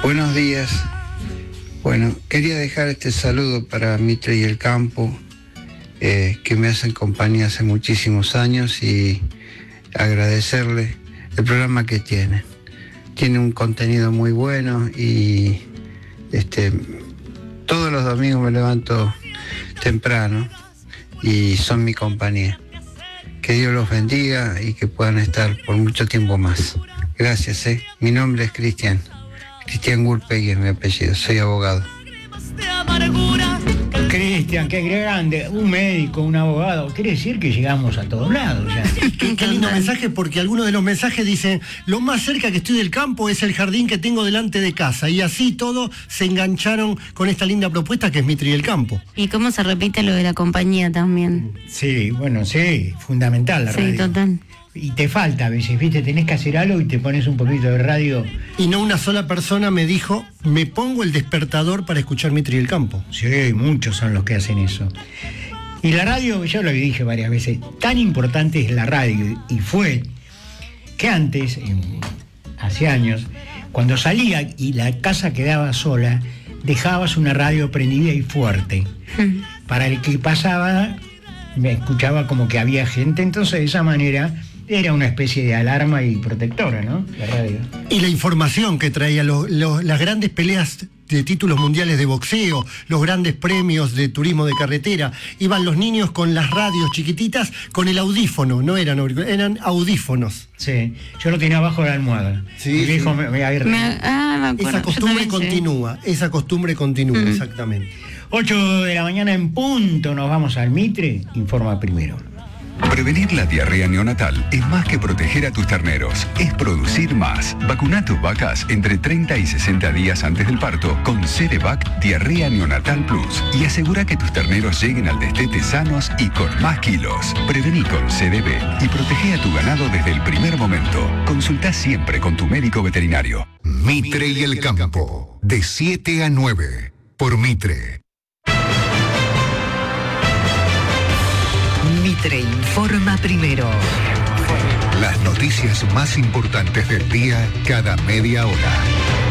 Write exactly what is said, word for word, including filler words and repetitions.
Buenos días. Bueno, quería dejar este saludo para Mitre y el Campo, eh, que me hacen compañía hace muchísimos años, y agradecerle el programa que tienen. Tiene un contenido muy bueno y este, todos los domingos me levanto temprano y son mi compañía. Que Dios los bendiga y que puedan estar por mucho tiempo más. Gracias, eh. Mi nombre es Cristian. Cristian Gurpegui es mi apellido, soy abogado. Cristian, qué grande, un médico, un abogado, quiere decir que llegamos a todos lados ya. Qué, qué lindo mensaje, porque algunos de los mensajes dicen: lo más cerca que estoy del campo es el jardín que tengo delante de casa, y así todos se engancharon con esta linda propuesta que es Mitre y el Campo. Y cómo se repite lo de la compañía también. Sí, bueno, sí, fundamental la Sí, radio. total. Y te falta a veces, ¿viste? Tenés que hacer algo y te pones un poquito de radio. Y no una sola persona me dijo: me pongo el despertador para escuchar Mitre y el Campo. Sí, muchos son los que hacen eso. Y la radio, yo lo dije varias veces, tan importante es la radio, y fue que antes, en, hace años, cuando salía y la casa quedaba sola, dejabas una radio prendida y fuerte. Para el que pasaba, me escuchaba como que había gente, entonces de esa manera era una especie de alarma y protectora, ¿no? La radio. Y la información que traía, lo, lo, las grandes peleas de títulos mundiales de boxeo, los grandes premios de turismo de carretera, iban los niños con las radios chiquititas, con el audífono, no eran auriculares, eran audífonos. Sí, yo lo tenía abajo de la almohada. Sí, Mi sí. viejo me, me, me... Me- ah, me acuerdo. Esa Yo costumbre también, continúa, esa costumbre continúa, Mm. exactamente. ocho de la mañana en punto, nos vamos al Mitre, informa primero. Prevenir la diarrea neonatal es más que proteger a tus terneros, es producir más. Vacuna tus vacas entre treinta y sesenta días antes del parto con Cerevac Diarrea Neonatal Plus y asegura que tus terneros lleguen al destete sanos y con más kilos. Prevení con C D B y protege a tu ganado desde el primer momento. Consulta siempre con tu médico veterinario. Mitre y el Campo, de siete a nueve, por Mitre. Mitre informa primero. Las noticias más importantes del día cada media hora.